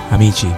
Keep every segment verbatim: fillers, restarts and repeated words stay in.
Amici,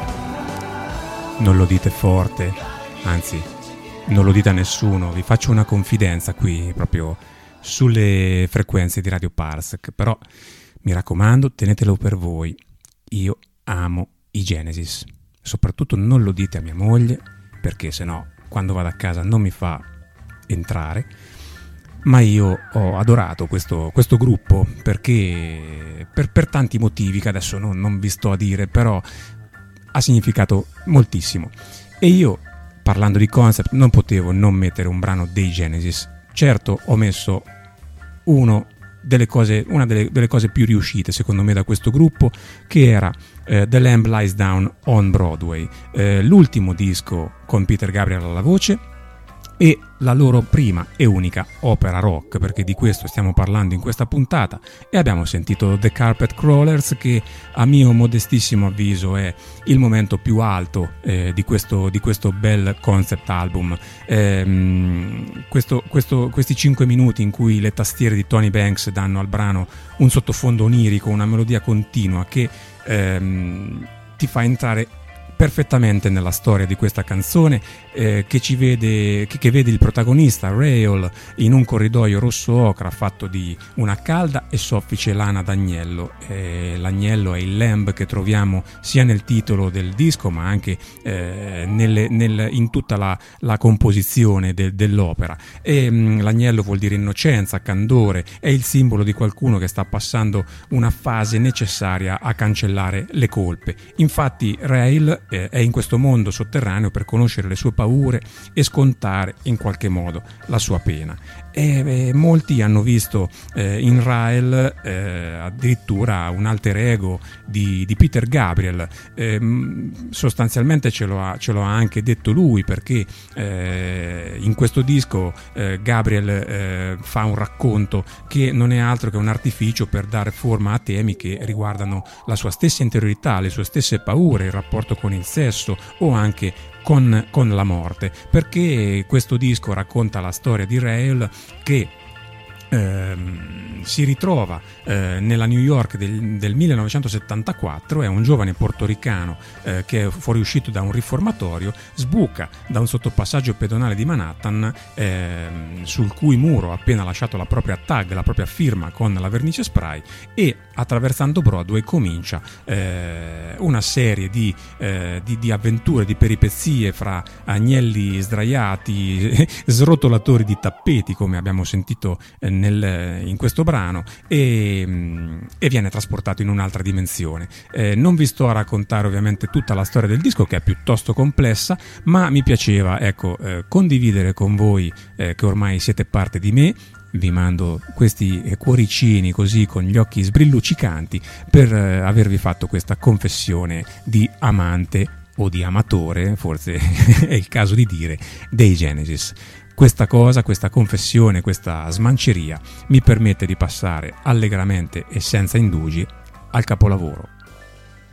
non lo dite forte, anzi, non lo dite a nessuno, vi faccio una confidenza qui proprio sulle frequenze di Radio Parsec, però mi raccomando, tenetelo per voi. Io amo i Genesis, soprattutto non lo dite a mia moglie, perché sennò quando vado a casa non mi fa entrare. Ma io ho adorato questo, questo gruppo perché per, per tanti motivi che adesso non, non vi sto a dire, però ha significato moltissimo. E io, parlando di concept, non potevo non mettere un brano dei Genesis. Certo, ho messo uno delle cose, una delle, delle cose più riuscite secondo me da questo gruppo, che era eh, The Lamb Lies Down on Broadway, eh, l'ultimo disco con Peter Gabriel alla voce e la loro prima e unica opera rock, perché di questo stiamo parlando in questa puntata, e abbiamo sentito The Carpet Crawlers, che a mio modestissimo avviso è il momento più alto eh, di, questo, di questo bel concept album. Eh, questo, questo, questi cinque minuti in cui le tastiere di Tony Banks danno al brano un sottofondo onirico, una melodia continua che ehm, ti fa entrare perfettamente nella storia di questa canzone, eh, che ci vede che, che vede il protagonista Rael in un corridoio rosso ocra fatto di una calda e soffice lana d'agnello. Eh, l'agnello è il lamb che troviamo sia nel titolo del disco, ma anche eh, nelle, nel, in tutta la, la composizione de, dell'opera. E, mh, l'agnello vuol dire innocenza, candore, è il simbolo di qualcuno che sta passando una fase necessaria a cancellare le colpe. Infatti Rael è in questo mondo sotterraneo per conoscere le sue paure e scontare in qualche modo la sua pena. E eh, molti hanno visto eh, in Rael eh, addirittura un alter ego di, di Peter Gabriel. Eh, sostanzialmente ce lo, ha, ce lo ha anche detto lui, perché eh, in questo disco eh, Gabriel eh, fa un racconto che non è altro che un artificio per dare forma a temi che riguardano la sua stessa interiorità, le sue stesse paure, il rapporto con il sesso o anche con, con la morte, perché questo disco racconta la storia di Rael che ehm, si ritrova eh, nella New York del, del millenovecentosettantaquattro. È un giovane portoricano eh, che è fuoriuscito da un riformatorio, sbuca da un sottopassaggio pedonale di Manhattan, eh, sul cui muro ha appena lasciato la propria tag, la propria firma con la vernice spray, e attraversando Broadway comincia eh, una serie di, eh, di, di avventure, di peripezie fra agnelli sdraiati, srotolatori di tappeti, come abbiamo sentito eh, nel, in questo brano, e, e viene trasportato in un'altra dimensione. Eh, non vi sto a raccontare ovviamente tutta la storia del disco, che è piuttosto complessa, ma mi piaceva ecco eh, condividere con voi eh, che ormai siete parte di me. Vi mando questi cuoricini così con gli occhi sbrilluccicanti per eh, avervi fatto questa confessione di amante o di amatore, forse è il caso di dire, dei Genesis. Questa cosa, questa confessione, questa smanceria mi permette di passare allegramente e senza indugi al capolavoro.